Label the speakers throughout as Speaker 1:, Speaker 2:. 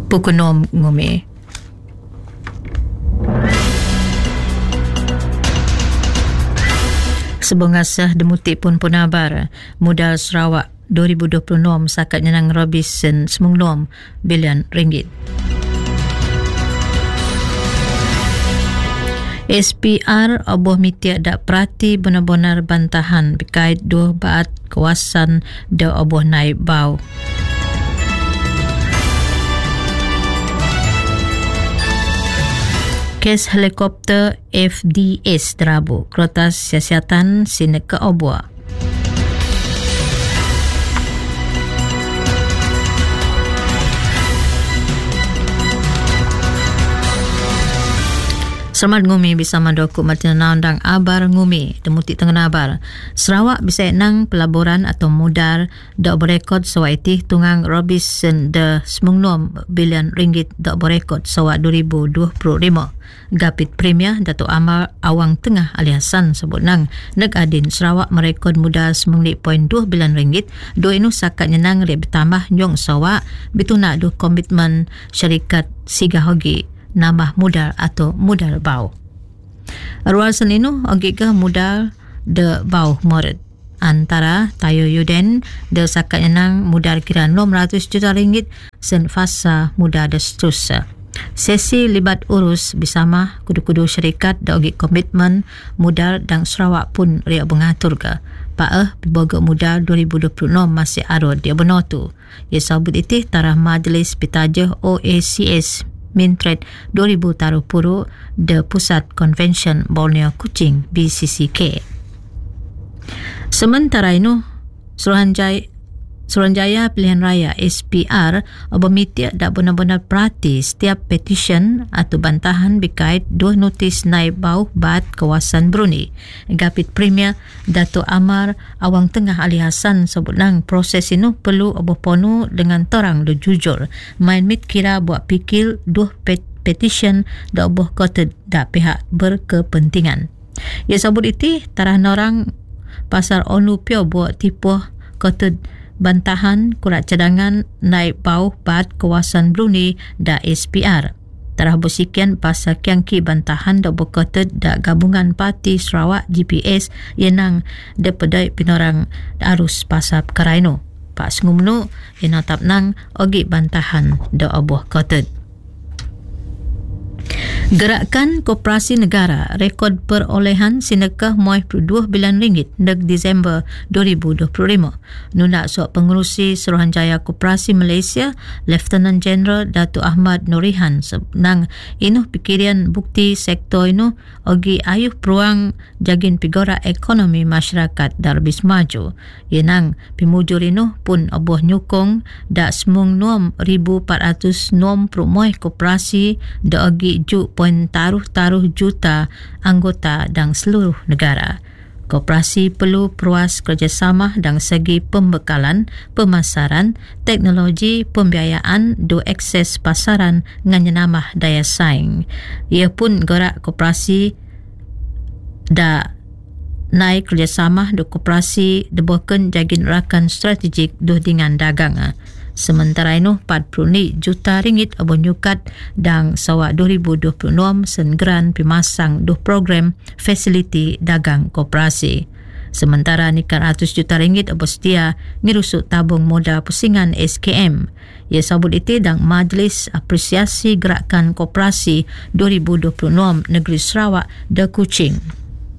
Speaker 1: Pukunom ngumi. Sebongasah demutik pun punabar modal Sarawak 2026 sakat nyenang Robinson 96 bilion ringgit. SPR oboh mitiak dak perhati benar-benar bantahan berkait dua baat kawasan da oboh naik bau. Kes helikopter FDS derabu Kerotas Siasatan Sineka Oboh. Selamat ngumi bersama Doku Martina Undang Abar ngumi demutik tengah abar. Sarawak bisa nang pelaburan atau mudar dak berekod sawaitih tungang Robinson de 96 bilion ringgit dak berekod sawat 2025. Gapit Premier Datuk Amar Awang Tengah aliasan sebut nang neg adin Sarawak merekod mudal 9.2 bilion ringgit do inu sakat nyenang rek bertambah nyong Sarawak bituna do komitmen syarikat Sigahogi nambah mudal atau mudal bau. Ruasan inu ogigah mudal de bau moret antara Tayo Yuden de sakat nyenang mudal kira 600 juta ringgit sen fasa mudal de seterusnya. Sesi libat urus bersama kudu-kudu syarikat da ogi komitmen mudal dan Sarawak pun riak mengatur ke. Paeh pibogok mudal 2026 masih arud dia benar tu. Ia sabut itih tarah majlis pitajah OACS Mintret 2000 taruh puru de Pusat Convention Borneo Kuching BCCK. Sementara itu Suruhanjaya Pilihan Raya SPR bermitiak dak benar-benar perhati setiap petition atau bantahan berkait dua notis naik bau bat kawasan Brunei. Gapit Premier Datuk Amar Awang Tengah Ali Hassan sebut nang proses ini perlu berpenuh dengan terang dan jujur. Main mit kira buat pikir dua petition dak oboh kota dak pihak berkepentingan. Ia sabut itu tarah norang pasar onu pio buat tipu kota bantahan kurat cadangan naik bau bat kawasan Brunei da SPR. Tarah bersikian pasal kiangki bantahan da berkata da gabungan parti Sarawak GPS yenang da pedai pinorang arus pasal perkara ino. Pak Sengumnu yenang tap nang ogi bantahan da oboh kota. Gerakan Koperasi Negara rekod perolehan sinekah muai 2 bilion ringgit neg Disember 2025. Nunak suap pengerusi Suruhanjaya Koperasi Malaysia Lieutenant General Datuk Ahmad Nurihan senang inu pikirian bukti sektor inu ogi ayuh peruang jagin pigora ekonomi masyarakat darbis maju. Yenang pimujur inu pun oboh nyukong dak semung 6,400 muai koperasi da ogi taruh juta anggota dan seluruh negara. Koperasi perlu peruas kerjasama dan segi pembekalan, pemasaran, teknologi, pembiayaan do akses pasaran dengan nyenamah daya saing. Ia pun gerak koperasi da naik kerjasama do koperasi deboken jagin rakan strategik do dengan dagang. Sementara itu 40 juta ringgit abonyukat dan sawak 2026 senggeran pimasang do program fasiliti dagang koperasi. Sementara nikan 100 juta ringgit abostia nirusuk tabung modal pusingan SKM. Ia sabut itu dan Majlis Apresiasi Gerakan Koperasi 2026 Negeri Sarawak da Kuching.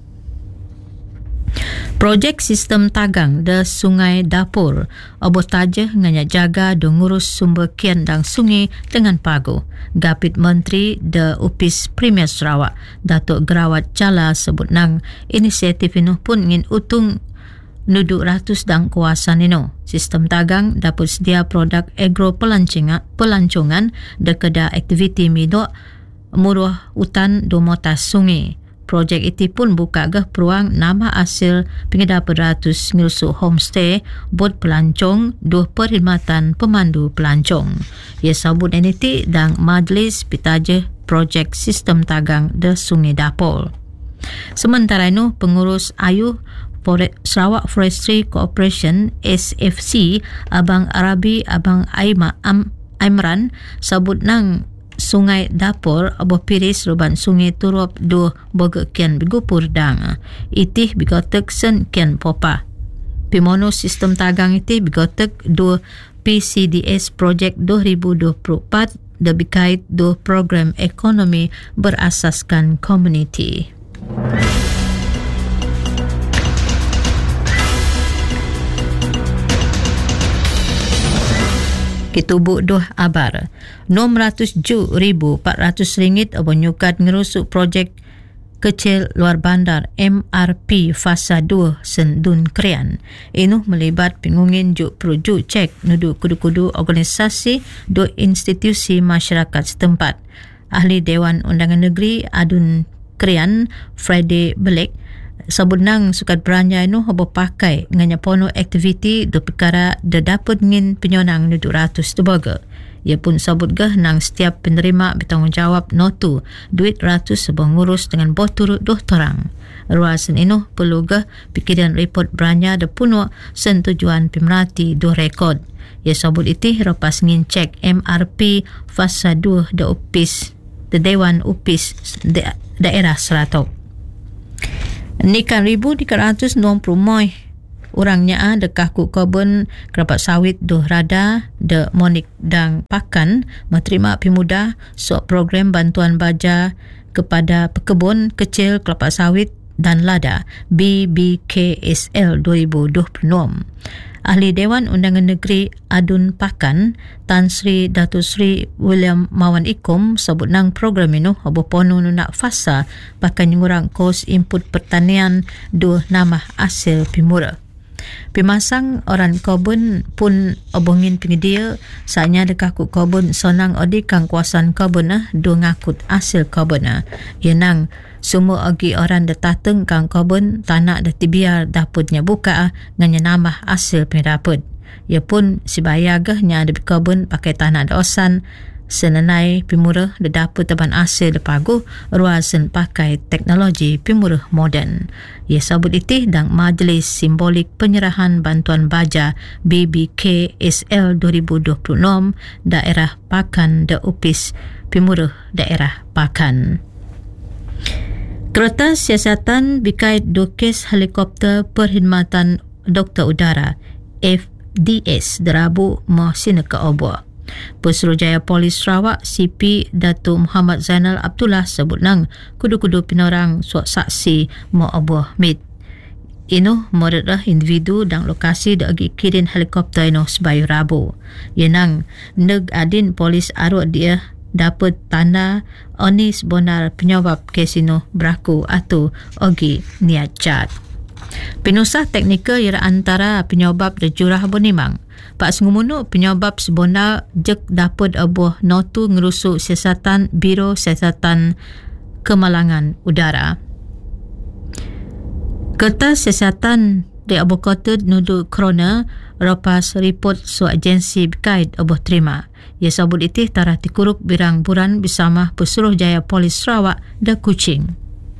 Speaker 1: Projek sistem tagang de Sungai Dapur oboh tajah nganya jaga do ngurus sumber kian dan sungai dengan pagu. Gapit Menteri de Upis Premier Sarawak Datuk Gerawat Cala sebut nang inisiatif ini pun ingin utung nuduk ratus dan kawasan ini. Sistem tagang dapat sedia produk agro pelancongan de kedah aktiviti midok muruh hutan do motas sungai. Projek itu pun buka gah peruang nama hasil pengedar beratus ngilsuk homestay bot pelancong dua perkhidmatan pemandu pelancong. Ia sabut NIT dan Majlis Pitajah Projek Sistem Tagang de Sungai Dapur. Sementara itu pengurus ayuh Sarawak Forestry Corporation SFC Abang Arabi Abang Aimran sabut nang Sungai Dapur abo piris ruban Sungai Turup do boga kian bigupur dang itih bigotek sen kian popa pimono sistem tagang itih bigotek do PCDS projek 2024 debikait do program ekonomi berasaskan komuniti. Kitubuk doh abar. 600,400 ringgit abo nyukat ngerusuk projek kecil luar bandar MRP Fasa 2 Sendun Krian. Inuh melibat pengungin juk perujuk cek nudu kudu-kudu organisasi do institusi masyarakat setempat. Ahli Dewan Undangan Negeri Adun Krian Friday Belek sabunang sukat beranya inu habo pakai nganya pono aktiviti do perkara da dapat ngin penyonang nudu ratus tebaga. Ia pun sabut gah nang setiap penerima bertanggungjawab notu duit ratus sebang ngurus dengan botur doh torang. Ruasan inu perlu gah pikiran report beranya da puno sen tujuan pemerhati do rekod. Ia sabut itih rapas ngin cek MRP Fasa 2 da upis da Dewan Upis daerah Seratok. Nikan 1,390 moy orangnya dekah ku kebun kerabat sawit do rada de monik dang pakan menerima pemuda sok program bantuan baja kepada pekebun kecil kelapa sawit dan lada BBKSL 2026. Ahli Dewan Undangan Negeri Adun Pakan Tan Sri Datuk Sri William Mawan Ikum sebut nang program ini abo pono nak fasa pakai ngurang kos input pertanian do nama hasil pimura. Pimasang orang kebun pun obongin pengedia saatnya dekah ku kebun sonang odi kang kuasan kebun do ngakut hasil kebun yenang semua agi orang detateng kang kebun tanah dati biar daputnya buka nganya nama hasil pendaput. Ia pun sibayagahnya ada kebun pakai tanah dosan senenai pimurah da daput taban hasil depagu ruasan pakai teknologi pimurah moden. Ia sabut itih dang majlis simbolik penyerahan bantuan baja BBKSL 2026 daerah Pakan da Upis pimurah daerah Pakan. Kereta siasatan bikait dokes helikopter perkhidmatan Doktor Udara FDS derabu mahsina ke obor. Pesuruhjaya Polis Sarawak CP Datuk Muhammad Zainal Abdullah sebut nang kudu-kudu pinorang suak saksi mo obor mit. Ino moredah individu dan lokasi da agi kirin helikopter ino sebayu Rabu. Yenang neg adin polis arut dia dapat tanda onis bonar penyebab kesino berlaku atau ogi niat cat. Penusah teknikal ia antara penyebab da jurah bonimang. Pak Sengumunu penyebab sebenar jek dapat abuh notu ngerusuk siasatan Biro Siasatan Kemalangan Udara. Kertas siasatan di Abu Kota nudu krona rapas report su agensi berkait abuh terima. Ia sabut itih tarah tikuruk birang buran bersama Pesuruhjaya Polis Sarawak da Kuching.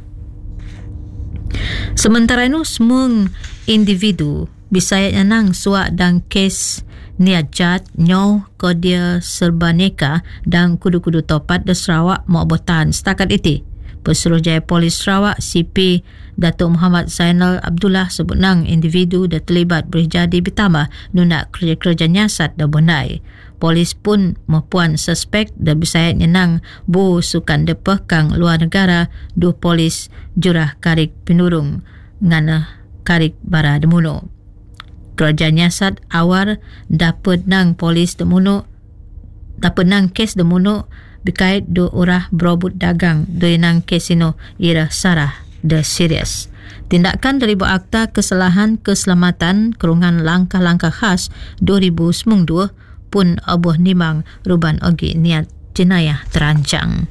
Speaker 1: Sementara itu semua individu bisayat nang suak dan kes niat jat nyaw kodia serbaneka dan kudu-kudu topat da Sarawak mau botan setakat itu. Pesuruhjaya Polis Sarawak CP Datuk Muhammad Zainal Abdullah sebut nang individu da terlibat boleh jadi bertambah nunak kerja-kerja nyasat da bondai. Polis pun mempuan suspek da bisayat nang bu sukan depah kang luar negara dua polis jurah karik penurung ngana karik bara demuno. Kerja nyasat awar dapat nang polis demuno dapat nang kes demuno berkait do urah berobut dagang do nang kesino ira sarah da serius. Tindakan dari Akta Kesalahan Keselamatan Kerungan Langkah-Langkah Khas 2092 pun abuh nimang ruban ogi niat jenayah terancang.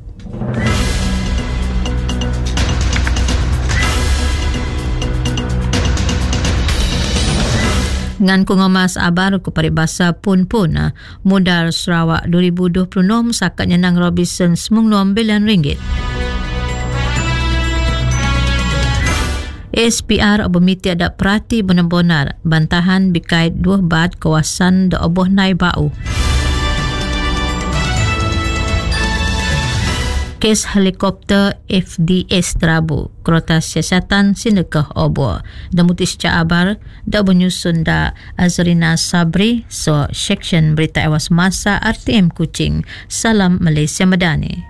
Speaker 1: Ngan ku ngomas abar ku paribasa pun modal Sarawak 2026 sakatnya nang Robinson RM9 bilion. SPR obomiti ada perhati benar-benar bantahan bikait dua bat kawasan da oboh nai bau. kes helikopter FDS terabu kereta siasatan sinekah obor damutis abar da menyusun da Azrina Sabri so section berita awas masa RTM Kuching. Salam Malaysia Madani.